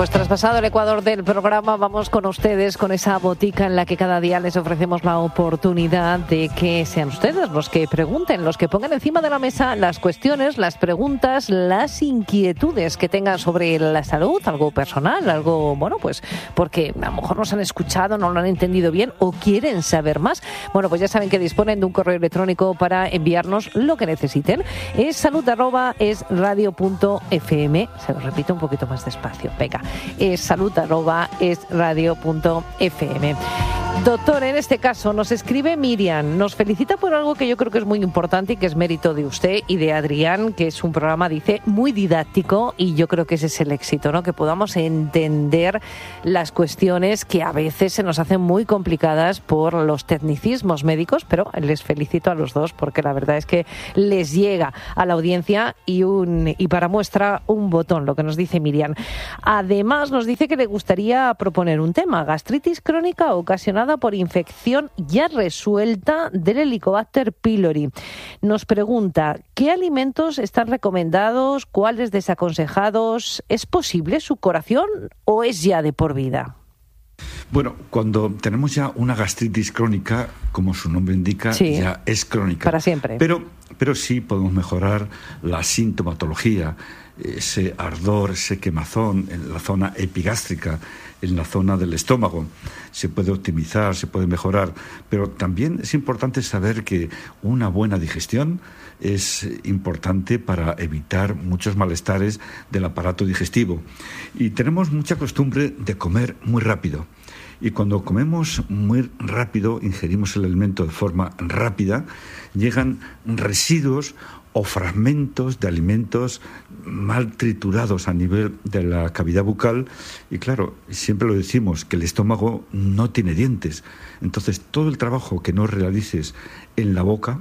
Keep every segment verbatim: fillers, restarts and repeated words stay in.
pues traspasado el ecuador del programa, vamos con ustedes, con esa botica en la que cada día les ofrecemos la oportunidad de que sean ustedes los que pregunten, los que pongan encima de la mesa las cuestiones, las preguntas, las inquietudes que tengan sobre la salud, algo personal, algo, bueno, pues porque a lo mejor nos han escuchado, no lo han entendido bien o quieren saber más. Bueno, pues ya saben que disponen de un correo electrónico para enviarnos lo que necesiten. Es salud arroba es radio punto f m. Se lo repito un poquito más despacio. Venga, es salud arroba es radio punto f m. Doctor, en este caso nos escribe Miriam, nos felicita por algo que yo creo que es muy importante y que es mérito de usted y de Adrián, que es un programa, dice, muy didáctico, y yo creo que ese es el éxito, ¿no? Que podamos entender las cuestiones que a veces se nos hacen muy complicadas por los tecnicismos médicos, pero les felicito a los dos porque la verdad es que les llega a la audiencia y, un, y para muestra un botón, lo que nos dice Miriam. Además nos dice que le gustaría proponer un tema, gastritis crónica ocasionada por infección ya resuelta del Helicobacter pylori. Nos pregunta, ¿qué alimentos están recomendados? ¿Cuáles desaconsejados? ¿Es posible su curación o es ya de por vida? Bueno, cuando tenemos ya una gastritis crónica, como su nombre indica, sí, ya es crónica. Para siempre. Pero, pero sí podemos mejorar la sintomatología, ese ardor, ese quemazón en la zona epigástrica, en la zona del estómago. Se puede optimizar, se puede mejorar, pero también es importante saber que una buena digestión es importante para evitar muchos malestares del aparato digestivo. Y tenemos mucha costumbre de comer muy rápido. Y cuando comemos muy rápido, ingerimos el alimento de forma rápida, llegan residuos o fragmentos de alimentos mal triturados a nivel de la cavidad bucal. Y claro, siempre lo decimos, que el estómago no tiene dientes. Entonces, todo el trabajo que no realices en la boca,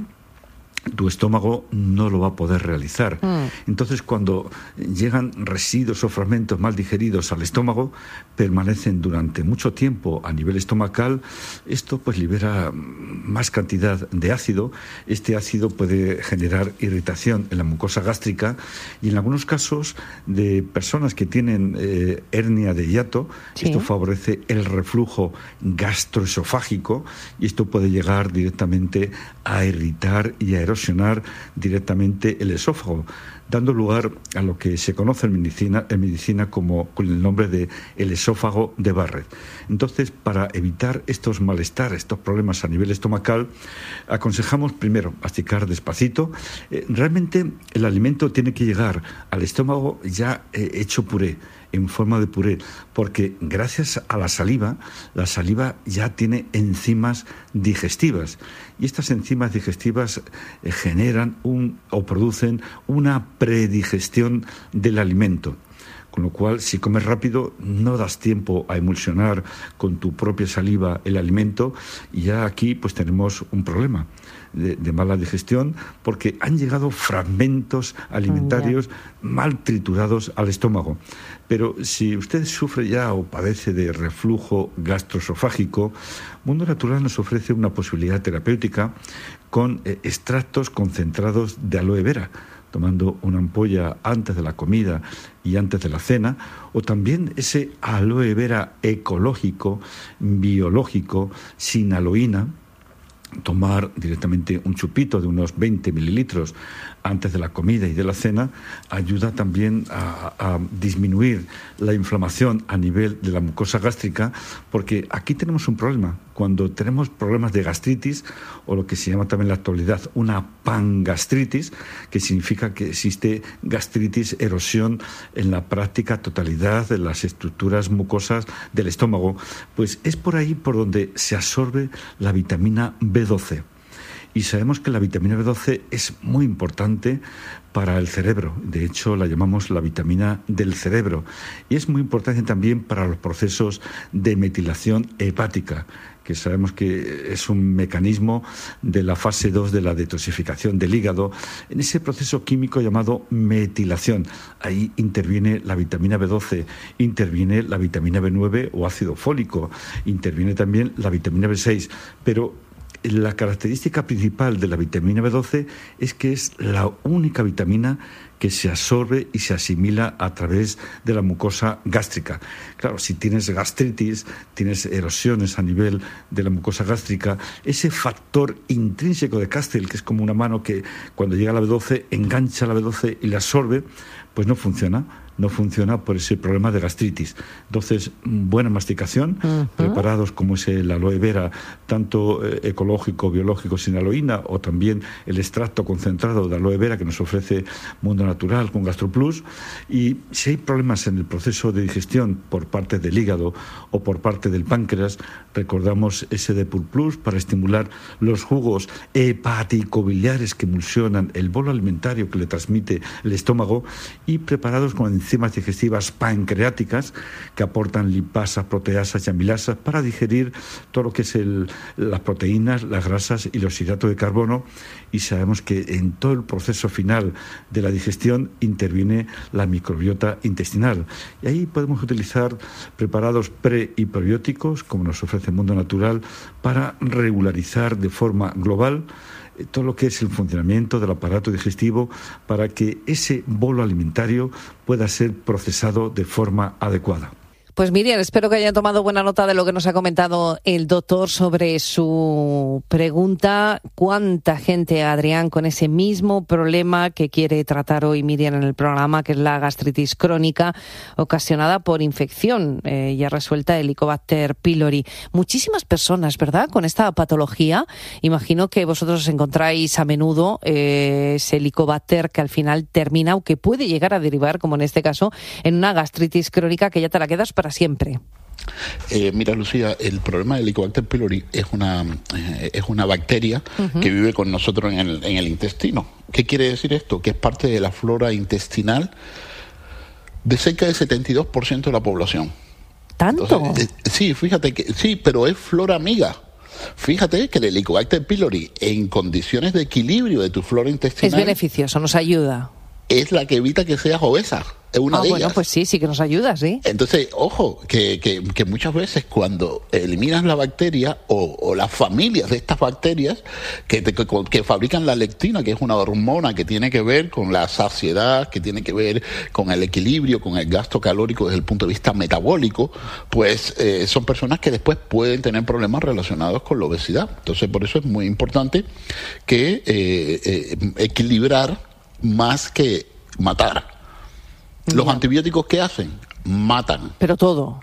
tu estómago no lo va a poder realizar. Mm. Entonces, cuando llegan residuos o fragmentos mal digeridos al estómago, permanecen durante mucho tiempo a nivel estomacal. Esto pues libera más cantidad de ácido. Este ácido puede generar irritación en la mucosa gástrica y en algunos casos de personas que tienen eh, hernia de hiato, sí, esto favorece el reflujo gastroesofágico y esto puede llegar directamente a irritar y a erosionar directamente el esófago, dando lugar a lo que se conoce en medicina, en medicina como con el nombre de el esófago de Barrett. Entonces, para evitar estos malestares, estos problemas a nivel estomacal, aconsejamos primero masticar despacito. Eh, realmente el alimento tiene que llegar al estómago ya eh, hecho puré, en forma de puré, porque gracias a la saliva, la saliva ya tiene enzimas digestivas y estas enzimas digestivas eh, generan un, o producen una predigestión del alimento. Con lo cual, si comes rápido, no das tiempo a emulsionar con tu propia saliva el alimento y ya aquí pues tenemos un problema de, de mala digestión porque han llegado fragmentos alimentarios yeah. mal triturados al estómago. Pero si usted sufre ya o padece de reflujo gastroesofágico, Mundo Natural nos ofrece una posibilidad terapéutica con eh, extractos concentrados de aloe vera, tomando una ampolla antes de la comida y antes de la cena, o también ese aloe vera ecológico, biológico, sin aloína, tomar directamente un chupito de unos veinte mililitros antes de la comida y de la cena, ayuda también a, a disminuir la inflamación a nivel de la mucosa gástrica, porque aquí tenemos un problema. Cuando tenemos problemas de gastritis, o lo que se llama también en la actualidad una pangastritis, que significa que existe gastritis, erosión en la práctica totalidad de las estructuras mucosas del estómago, pues es por ahí por donde se absorbe la vitamina B doce. Y sabemos que la vitamina B doce es muy importante para el cerebro. De hecho, la llamamos la vitamina del cerebro. Y es muy importante también para los procesos de metilación hepática, que sabemos que es un mecanismo de la fase dos de la detoxificación del hígado, en ese proceso químico llamado metilación. Ahí interviene la vitamina B doce, interviene la vitamina B nueve o ácido fólico, interviene también la vitamina B seis, pero la característica principal de la vitamina B doce es que es la única vitamina que se absorbe y se asimila a través de la mucosa gástrica. Claro, si tienes gastritis, tienes erosiones a nivel de la mucosa gástrica, ese factor intrínseco de Castell, que es como una mano que cuando llega la B doce engancha la B doce y la absorbe, pues no funciona. no funciona por ese problema de gastritis. Entonces, buena masticación, uh-huh. preparados como es el aloe vera, tanto eh, ecológico, biológico, sin aloína, o también el extracto concentrado de aloe vera que nos ofrece Mundo Natural con GastroPlus. Y si hay problemas en el proceso de digestión por parte del hígado o por parte del páncreas, recordamos ese Depur Plus para estimular los jugos hepático-biliares que emulsionan el bolo alimentario que le transmite el estómago, y preparados con enzimas digestivas pancreáticas que aportan lipasas, proteasas y amilasas para digerir todo lo que es el, las proteínas, las grasas y los hidratos de carbono. Y sabemos que en todo el proceso final de la digestión interviene la microbiota intestinal. Y ahí podemos utilizar preparados pre y probióticos, como nos ofrece el Mundo Natural, para regularizar de forma global todo lo que es el funcionamiento del aparato digestivo, para que ese bolo alimentario pueda ser procesado de forma adecuada. Pues Miriam, espero que hayan tomado buena nota de lo que nos ha comentado el doctor sobre su pregunta. ¿Cuánta gente, Adrián, con ese mismo problema que quiere tratar hoy Miriam en el programa, que es la gastritis crónica ocasionada por infección eh, ya resuelta el Helicobacter pylori? Muchísimas personas, ¿verdad?, con esta patología. Imagino que vosotros os encontráis a menudo eh, ese Helicobacter que al final termina, o que puede llegar a derivar, como en este caso, en una gastritis crónica que ya te la quedas para siempre. Eh, mira, Lucía, el problema del Helicobacter pylori es una eh, es una bacteria uh-huh. que vive con nosotros en el, en el intestino. ¿Qué quiere decir esto? Que es parte de la flora intestinal de cerca del setenta y dos por ciento de la población. ¿Tanto? Entonces, eh, sí, fíjate que sí, pero es flora amiga. Fíjate que el Helicobacter pylori, en condiciones de equilibrio de tu flora intestinal, es beneficioso, nos ayuda. Es la que evita que seas obesa. Es una ah, de bueno, ellas. Pues sí, sí que nos ayuda, sí. Entonces, ojo, que, que, que muchas veces cuando eliminas la bacteria o, o las familias de estas bacterias que, te, que, que fabrican la lectina, que es una hormona que tiene que ver con la saciedad, que tiene que ver con el equilibrio, con el gasto calórico desde el punto de vista metabólico, pues eh, son personas que después pueden tener problemas relacionados con la obesidad. Entonces, por eso es muy importante que eh, eh, equilibrar más que matar. Los no. antibióticos, ¿qué hacen? Matan. Pero todo.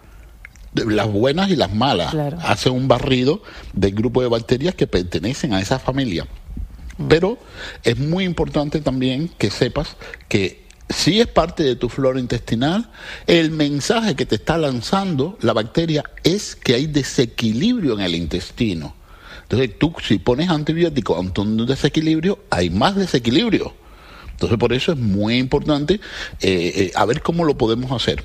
Las buenas y las malas. Claro. Hacen un barrido del grupo de bacterias que pertenecen a esa familia. Mm. Pero es muy importante también que sepas que si es parte de tu flora intestinal, el mensaje que te está lanzando la bacteria es que hay desequilibrio en el intestino. Entonces tú, si pones antibióticos ante un desequilibrio, hay más desequilibrio. Entonces, por eso es muy importante eh, eh, a ver cómo lo podemos hacer.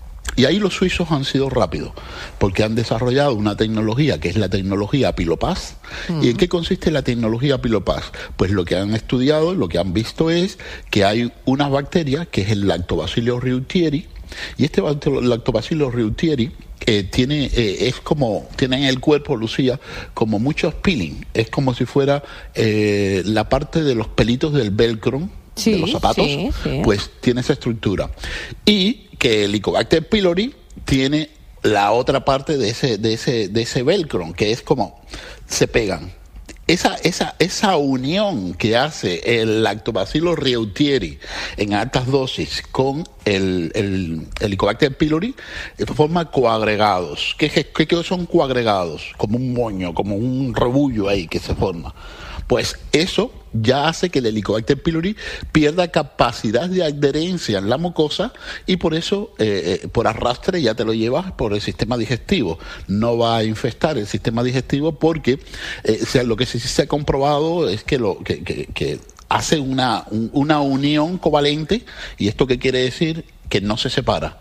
Y ahí los suizos han sido rápidos, porque han desarrollado una tecnología que es la tecnología Pylopas. Uh-huh. ¿Y en qué consiste la tecnología Pylopas? Pues lo que han estudiado, lo que han visto es que hay una bacteria que es el Lactobacillus reuteri, y este Lactobacillus reuteri eh, tiene eh, es como tiene en el cuerpo, Lucía, como muchos peeling. Es como si fuera eh, la parte de los pelitos del velcro. Sí, de los zapatos, sí, sí. Pues tiene esa estructura. Y que el Helicobacter pylori tiene la otra parte de ese, de ese, de ese velcro, que es como se pegan. Esa, esa, esa unión que hace el Lactobacillus reuteri en altas dosis con el, el, el Helicobacter pylori forma coagregados. ¿Qué, qué, qué son coagregados? Como un moño, como un rebullo ahí que se forma. Pues eso ya hace que el Helicobacter pylori pierda capacidad de adherencia en la mucosa, y por eso, eh, eh, por arrastre, ya te lo llevas por el sistema digestivo. No va a infestar el sistema digestivo porque eh, sea, lo que sí se ha comprobado es que, lo, que, que, que hace una, un, una unión covalente. ¿Y esto qué quiere decir? Que no se separa.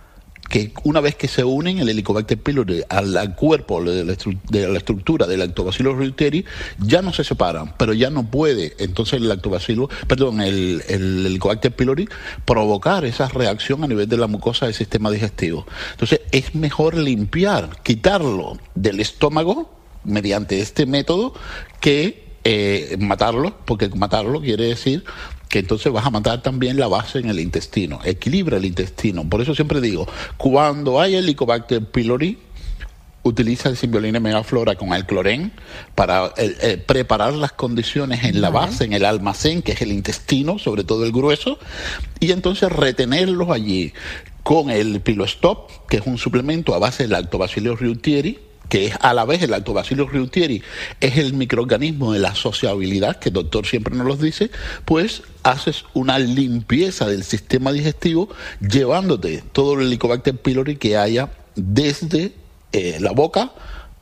Que una vez que se unen el Helicobacter pylori al, al cuerpo de la, de la estructura del Lactobacillus reuteri, ya no se separan, pero ya no puede entonces el Lactobacillus, perdón, el, el Helicobacter pylori provocar esa reacción a nivel de la mucosa del sistema digestivo. Entonces es mejor limpiar, quitarlo del estómago, mediante este método que eh, matarlo, porque matarlo quiere decir que entonces vas a matar también la base en el intestino, equilibra el intestino. Por eso siempre digo, cuando hay Helicobacter pylori, utiliza el Symbiolina megaflora con el clorén para eh, eh, preparar las condiciones en la base, en el almacén, que es el intestino, sobre todo el grueso, y entonces retenerlos allí con el Pilostop, que es un suplemento a base del Lactobacillus reuteri, que es a la vez el Lactobacillus reuteri, es el microorganismo de la sociabilidad, que el doctor siempre nos lo dice, pues haces una limpieza del sistema digestivo llevándote todo el Helicobacter pylori que haya desde eh, la boca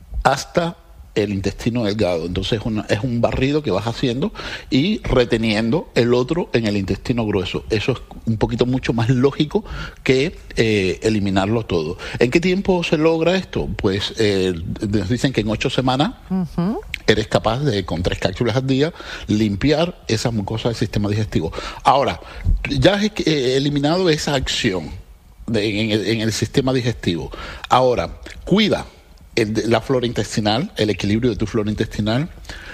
hasta el intestino delgado. Entonces una, es un barrido que vas haciendo y reteniendo el otro en el intestino grueso. Eso es un poquito mucho más lógico que eh, eliminarlo todo. ¿En qué tiempo se logra esto? Pues eh, nos dicen que en ocho semanas uh-huh. eres capaz de, con tres cápsulas al día, limpiar esa mucosa del sistema digestivo. Ahora, ya has eh, eliminado esa acción de, en, el, en el sistema digestivo. Ahora, cuida El, la flora intestinal, el equilibrio de tu flora intestinal.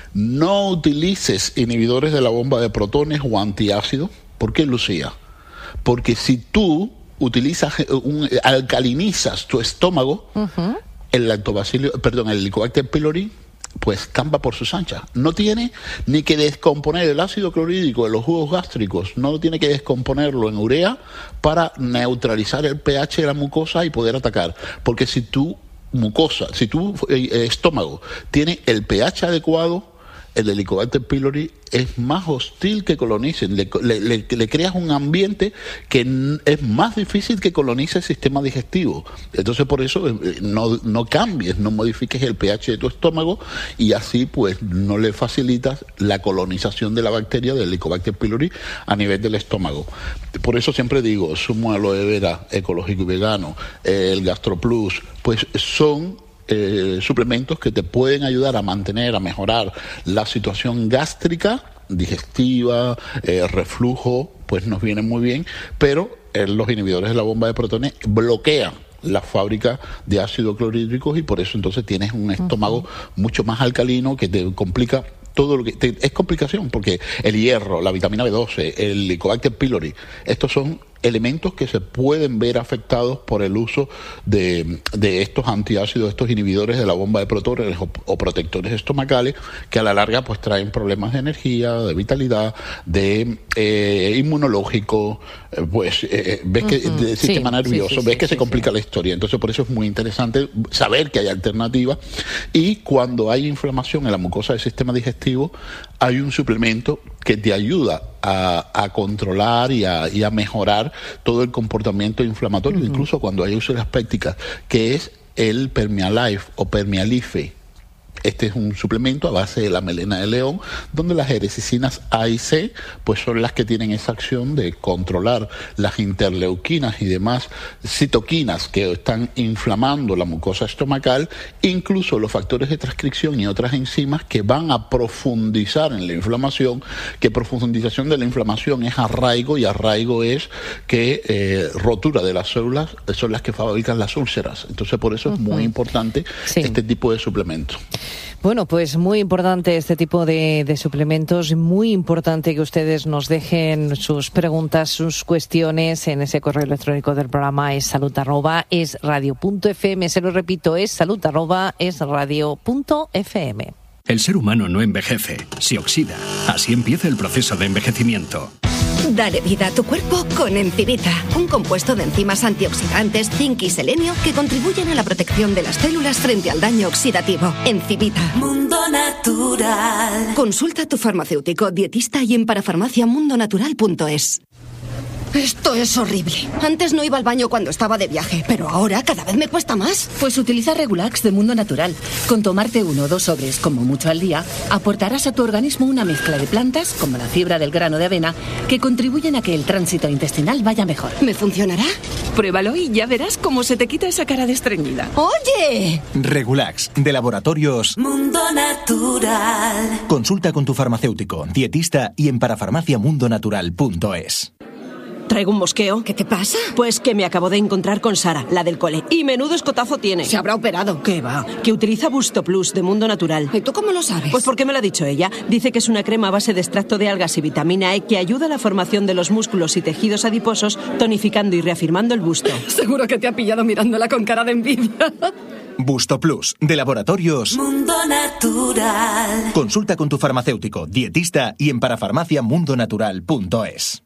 No utilices inhibidores de la bomba de protones o antiácidos. ¿Por qué, Lucía? Porque si tú utilizas, un, alcalinizas tu estómago, uh-huh. el lactobacillus, perdón, el Helicobacter pylori, pues campa por sus anchas. No tiene ni que descomponer el ácido clorhídrico de los jugos gástricos, no tiene que descomponerlo en urea para neutralizar el pH de la mucosa y poder atacar. Porque si tú mucosa, si tu eh, estómago tiene el pH adecuado, el Helicobacter pylori es más hostil que colonicen, le, le, le, le creas un ambiente que n- es más difícil que colonice el sistema digestivo. Entonces por eso eh, no, no cambies, no modifiques el pH de tu estómago y así pues no le facilitas la colonización de la bacteria del Helicobacter pylori a nivel del estómago. Por eso siempre digo, zumo de aloe vera ecológico y vegano, eh, el GastroPlus, pues son Eh, suplementos que te pueden ayudar a mantener, a mejorar la situación gástrica, digestiva, eh, reflujo, pues nos vienen muy bien, pero eh, los inhibidores de la bomba de protones bloquean la fábrica de ácido clorhídrico y por eso entonces tienes un estómago uh-huh. mucho más alcalino que te complica todo lo que te, es complicación, porque el hierro, la vitamina B doce, el Helicobacter pylori, estos son elementos que se pueden ver afectados por el uso de, de estos antiácidos, estos inhibidores de la bomba de protones o, o protectores estomacales, que a la larga pues traen problemas de energía, de vitalidad, de eh, inmunológico, eh, pues eh, ves que uh-huh. del sistema sí, nervioso, sí, sí, ves sí, que sí, se complica sí. la historia. Entonces por eso es muy interesante saber que hay alternativas y cuando hay inflamación en la mucosa del sistema digestivo hay un suplemento que te ayuda a, a controlar y a, y a mejorar todo el comportamiento inflamatorio, uh-huh. incluso cuando hay úlceras pépticas, que es el Permialife o Permialife. Este es un suplemento a base de la melena de león, donde las erecicinas A y C pues son las que tienen esa acción de controlar las interleuquinas y demás citoquinas que están inflamando la mucosa estomacal, incluso los factores de transcripción y otras enzimas que van a profundizar en la inflamación, que profundización de la inflamación es arraigo y arraigo es que eh, rotura de las células son las que fabrican las úlceras. Entonces por eso uh-huh. es muy importante sí. este tipo de suplementos. Bueno, pues muy importante este tipo de, de suplementos, muy importante que ustedes nos dejen sus preguntas, sus cuestiones en ese correo electrónico del programa es salud arroba es radio punto f m, se lo repito, es salud arroba es radio punto f m. El ser humano no envejece, se oxida. Así empieza el proceso de envejecimiento. Dale vida a tu cuerpo con Encivita, un compuesto de enzimas antioxidantes, zinc y selenio que contribuyen a la protección de las células frente al daño oxidativo. Encivita. Mundo Natural. Consulta a tu farmacéutico, dietista y en parafarmacia mundo natural punto es. Esto es horrible. Antes no iba al baño cuando estaba de viaje, pero ahora cada vez me cuesta más. Pues utiliza Regulax de Mundo Natural. Con tomarte uno o dos sobres, como mucho al día, aportarás a tu organismo una mezcla de plantas, como la fibra del grano de avena, que contribuyen a que el tránsito intestinal vaya mejor. ¿Me funcionará? Pruébalo y ya verás cómo se te quita esa cara de estreñida. ¡Oye! Regulax, de Laboratorios Mundo Natural. Consulta con tu farmacéutico, dietista y en parafarmacia mundo natural punto es. Traigo un mosqueo. ¿Qué te pasa? Pues que me acabo de encontrar con Sara, la del cole. Y menudo escotazo tiene. Se habrá operado. ¿Qué va? Que utiliza Busto Plus de Mundo Natural. ¿Y tú cómo lo sabes? Pues porque me lo ha dicho ella. Dice que es una crema a base de extracto de algas y vitamina E que ayuda a la formación de los músculos y tejidos adiposos, tonificando y reafirmando el busto. Seguro que te ha pillado mirándola con cara de envidia. Busto Plus, de Laboratorios Mundo Natural. Consulta con tu farmacéutico, dietista y en parafarmacia mundo natural punto es.